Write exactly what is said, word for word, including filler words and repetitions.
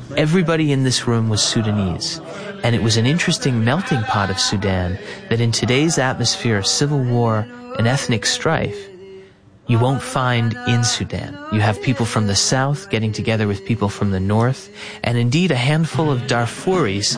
Everybody in this room was Sudanese, and it was an interesting melting pot of Sudan that in today's atmosphere of civil war and ethnic strife, you won't find in Sudan. You have people from the south getting together with people from the north, and indeed a handful of Darfuris